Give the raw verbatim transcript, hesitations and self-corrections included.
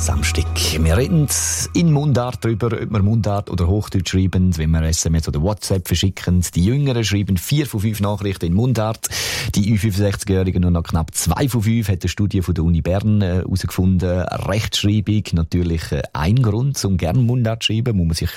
Samstag. Wir reden in Mundart darüber, ob wir Mundart oder Hochdeutsch schreiben, wenn wir S M S oder WhatsApp verschicken. Die Jüngeren schreiben vier von fünf Nachrichten in Mundart. Die fünfundsechzigjährigen nur noch knapp zwei von fünf, hat eine Studie von der Uni Bern herausgefunden. Rechtschreibung, natürlich ein Grund, um gerne Mundart zu schreiben, muss man sich